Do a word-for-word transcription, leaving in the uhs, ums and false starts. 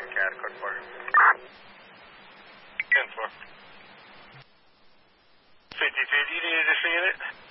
Cat, code four. ten four. fifty-two, do you need an additional unit?